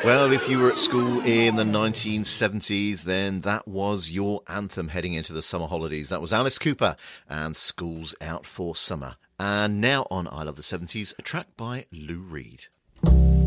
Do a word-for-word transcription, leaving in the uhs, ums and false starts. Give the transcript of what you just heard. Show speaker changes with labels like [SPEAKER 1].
[SPEAKER 1] Well, if you were at school in the nineteen seventies, then that was your anthem heading into the summer holidays. That was Alice Cooper and School's Out for Summer. And now on I Love the seventies, a track by Lou Reed.